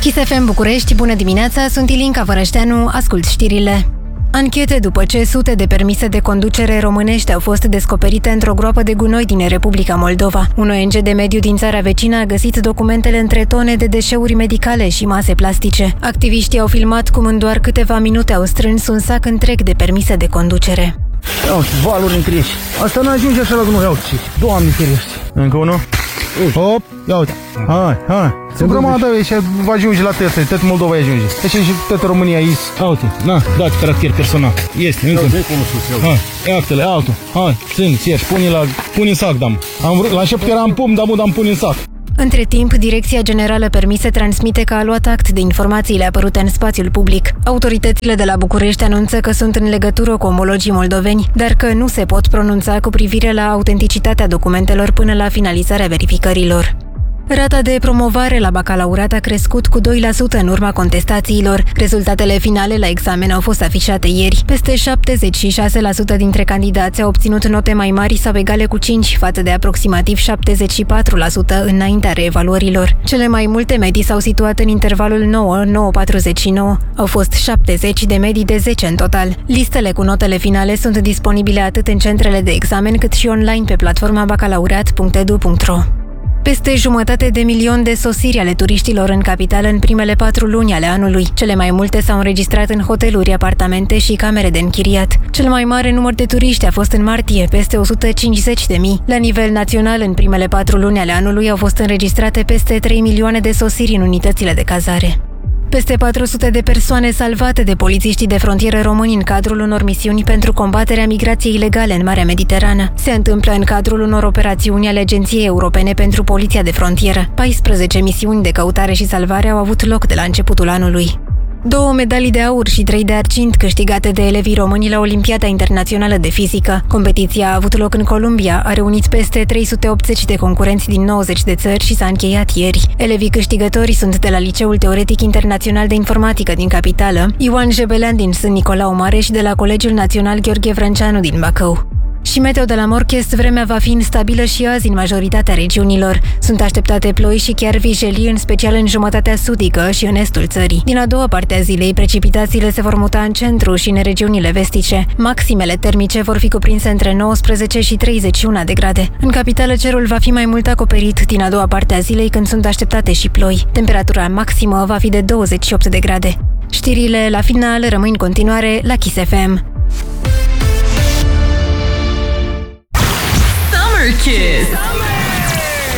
Kiss FM București, bună dimineața, sunt Ilinca Vărășteanu, ascult știrile. Anchete după ce sute de permise de conducere românești au fost descoperite într-o groapă de gunoi din Republica Moldova. Un ONG de mediu din țara vecină a găsit documentele între tone de deșeuri medicale și mase plastice. Activiștii au filmat cum în doar câteva minute au strâns un sac întreg de permise de conducere. Uite, valuri întregi. Asta nu ajunge așa la gunoi, iau ce. Doamne ferește. Încă unul. Hop, ia uite. Hai. Sunt grămadă și va ajunge la tătă, tot Moldova ajunge. Deci și tot România aici. Uite, na, dați caracter personal. Este, încă. Hai, ia-te-le, altul. Hai, țin, Sergi, pune în sac, dam. La început eram pum, dar pune în sac. Între timp, Direcția Generală Permise transmite că a luat act de informațiile apărute în spațiul public. Autoritățile de la București anunță că sunt în legătură cu omologii moldoveni, dar că nu se pot pronunța cu privire la autenticitatea documentelor până la finalizarea verificărilor. Rata de promovare la bacalaureat a crescut cu 2% în urma contestațiilor. Rezultatele finale la examen au fost afișate ieri. Peste 76% dintre candidați au obținut note mai mari sau egale cu 5, față de aproximativ 74% înaintea reevaluărilor. Cele mai multe medii s-au situat în intervalul 9-9,49. Au fost 70 de medii de 10 în total. Listele cu notele finale sunt disponibile atât în centrele de examen cât și online pe platforma bacalaureat.edu.ro. Peste 1,5 milion de sosiri ale turiștilor în capitală în primele 4 luni ale anului. Cele mai multe s-au înregistrat în hoteluri, apartamente și camere de închiriat. Cel mai mare număr de turiști a fost în martie, peste 150.000. La nivel național, în primele 4 luni ale anului au fost înregistrate peste 3 milioane de sosiri în unitățile de cazare. Peste 400 de persoane salvate de polițiștii de frontieră români în cadrul unor misiuni pentru combaterea migrației ilegale în Marea Mediterană. Se întâmplă în cadrul unor operațiuni ale Agenției Europene pentru Poliția de Frontieră. 14 misiuni de căutare și salvare au avut loc de la începutul anului. 2 medalii de aur și 3 de argint câștigate de elevii români la Olimpiada Internațională de Fizică. Competiția a avut loc în Columbia, a reunit peste 380 de concurenți din 90 de țări și s-a încheiat ieri. Elevii câștigători sunt de la Liceul Teoretic Internațional de Informatică din capitală, Ioan Jebelean din Sân Nicolau Mare și de la Colegiul Național Gheorghe Vrânceanu din Bacău. Și meteo de la Morchest, vremea va fi instabilă și azi în majoritatea regiunilor. Sunt așteptate ploi și chiar vijelii, în special în jumătatea sudică și în estul țării. Din a doua parte a zilei, precipitațiile se vor muta în centru și în regiunile vestice. Maximele termice vor fi cuprinse între 19 și 31 de grade. În capitală, cerul va fi mai mult acoperit din a doua parte a zilei, când sunt așteptate și ploi. Temperatura maximă va fi de 28 de grade. Știrile la final rămân în continuare la Kiss FM. Kiss.